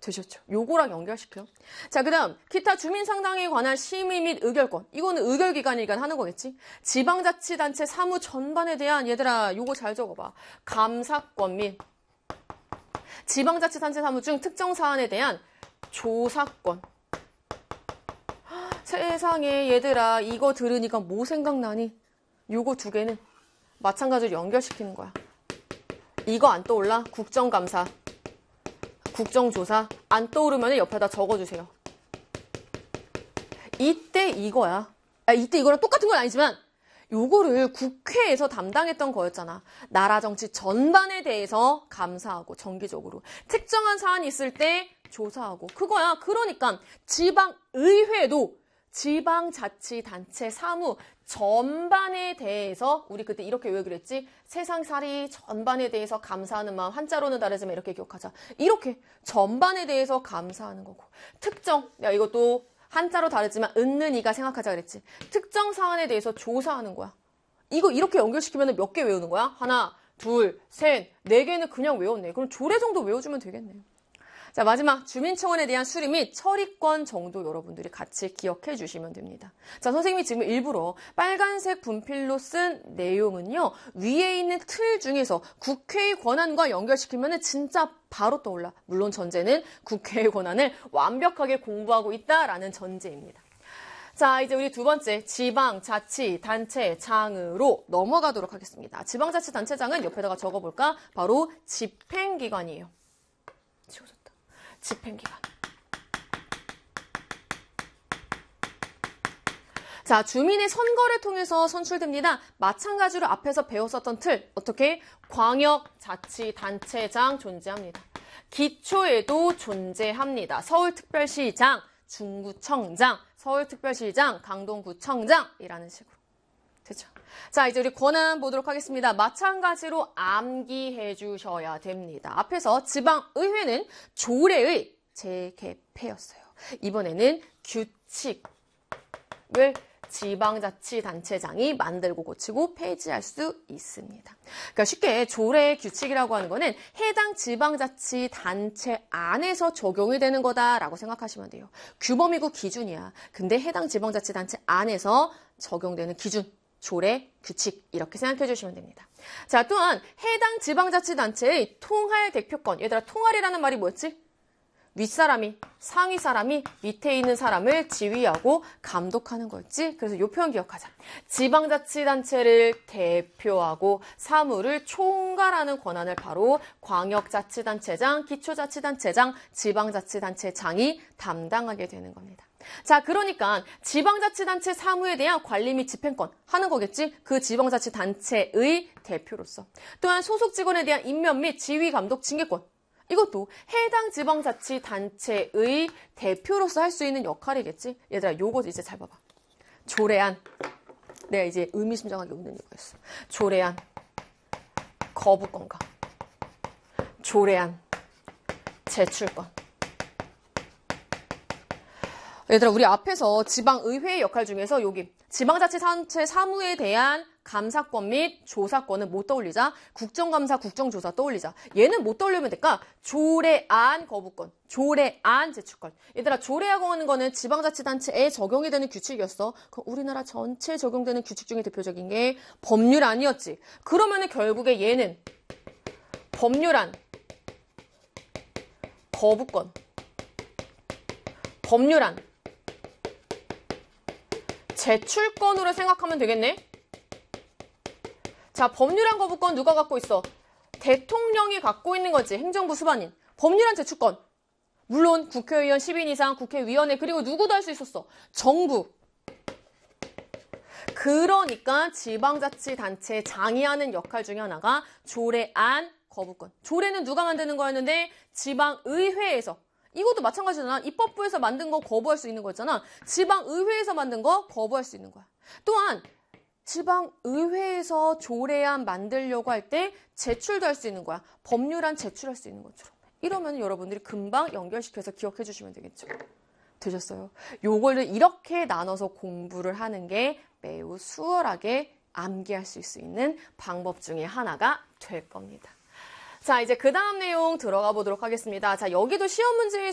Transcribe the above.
되셨죠? 요거랑 연결시켜. 자, 그 다음 기타 주민상당에 관한 심의 및 의결권. 이거는 의결기관이니까 하는 거겠지. 지방자치단체 사무 전반에 대한 얘들아 요거 잘 적어봐. 감사권 및 지방자치단체 사무 중 특정 사안에 대한 조사권. 세상에 얘들아 이거 들으니까 뭐 생각나니? 요거 두 개는 마찬가지로 연결시키는 거야. 이거 안 떠올라? 국정감사, 국정조사 안 떠오르면 옆에다 적어주세요. 이때 이거야. 이때 이거랑 똑같은 건 아니지만 요거를 국회에서 담당했던 거였잖아. 나라 정치 전반에 대해서 감사하고 정기적으로 특정한 사안이 있을 때 조사하고 그거야. 그러니까 지방의회도 지방자치단체 사무 전반에 대해서 우리 그때 이렇게 왜 그랬지? 세상살이 전반에 대해서 감사하는 마음 한자로는 다르지만 이렇게 기억하자. 이렇게 전반에 대해서 감사하는 거고 특정, 야 이것도 한자로 다르지만 은는이가 생각하자 그랬지. 특정 사안에 대해서 조사하는 거야. 이거 이렇게 연결시키면 몇 개 외우는 거야? 하나, 둘, 셋, 네 개는 그냥 외웠네. 그럼 조례 정도 외워주면 되겠네. 자, 마지막 주민청원에 대한 수리 및 처리권 정도 여러분들이 같이 기억해 주시면 됩니다. 자, 선생님이 지금 일부러 빨간색 분필로 쓴 내용은요. 위에 있는 틀 중에서 국회의 권한과 연결시키면 진짜 바로 떠올라. 물론 전제는 국회의 권한을 완벽하게 공부하고 있다라는 전제입니다. 자, 이제 우리 두 번째 지방자치단체장으로 넘어가도록 하겠습니다. 지방자치단체장은 옆에다가 적어볼까? 바로 집행기관이에요. 지워졌다. 집행기관. 자, 주민의 선거를 통해서 선출됩니다. 마찬가지로 앞에서 배웠었던 틀, 어떻게? 광역자치단체장 존재합니다. 기초에도 존재합니다. 서울특별시장, 중구청장, 서울특별시장, 강동구청장이라는 식으로. 됐죠? 자, 이제 우리 권한 보도록 하겠습니다. 마찬가지로 암기해 주셔야 됩니다. 앞에서 지방의회는 조례의 재개폐였어요. 이번에는 규칙을 지방자치단체장이 만들고 고치고 폐지할 수 있습니다. 그러니까 쉽게 조례 규칙이라고 하는 거는 해당 지방자치단체 안에서 적용이 되는 거다라고 생각하시면 돼요. 규범이고 기준이야. 근데 해당 지방자치단체 안에서 적용되는 기준, 조례, 규칙 이렇게 생각해 주시면 됩니다. 자, 또한 해당 지방자치단체의 통할 대표권. 얘들아 통할이라는 말이 뭐였지? 윗사람이, 상위 사람이 밑에 있는 사람을 지휘하고 감독하는 거였지. 그래서 이 표현 기억하자. 지방자치단체를 대표하고 사무를 총괄하는 권한을 바로 광역자치단체장, 기초자치단체장, 지방자치단체장이 담당하게 되는 겁니다. 자, 그러니까 지방자치단체 사무에 대한 관리 및 집행권 하는 거겠지? 그 지방자치단체의 대표로서. 또한 소속 직원에 대한 임면 및 지휘, 감독, 징계권. 이것도 해당 지방자치단체의 대표로서 할 수 있는 역할이겠지? 얘들아, 요거 이제 잘 봐봐. 조례안. 내가 이제 의미심장하게 웃는 이거였어. 조례안. 거부권과. 조례안. 제출권. 얘들아, 우리 앞에서 지방의회의 역할 중에서 여기 지방자치단체 사무에 대한 감사권 및 조사권은 못 떠올리자. 국정감사, 국정조사 떠올리자. 얘는 못 떠올리면 될까? 조례안 거부권, 조례안 제출권. 얘들아, 조례하고 하는 거는 지방자치단체에 적용이 되는 규칙이었어. 우리나라 전체에 적용되는 규칙 중에 대표적인 게 법률안이었지. 그러면은 결국에 얘는 법률안, 거부권, 법률안, 제출권으로 생각하면 되겠네. 자, 법률안 거부권 누가 갖고 있어? 대통령이 갖고 있는 거지. 행정부 수반인. 법률안 제출권. 물론 국회의원 10인 이상, 국회의원회 그리고 누구도 할 수 있었어. 정부. 그러니까 지방자치단체장이 하는 역할 중에 하나가 조례안 거부권. 조례는 누가 만드는 거였는데 지방의회에서. 이것도 마찬가지잖아. 입법부에서 만든 거 거부할 수 있는 거였잖아. 지방의회에서 만든 거 거부할 수 있는 거야. 또한 지방의회에서 조례안 만들려고 할 때 제출도 할 수 있는 거야. 법률안 제출할 수 있는 것처럼. 이러면 여러분들이 금방 연결시켜서 기억해 주시면 되겠죠. 되셨어요? 요거를 이렇게 나눠서 공부를 하는 게 매우 수월하게 암기할 수 있는 방법 중에 하나가 될 겁니다. 자, 이제 그 다음 내용 들어가 보도록 하겠습니다. 자, 여기도 시험 문제에서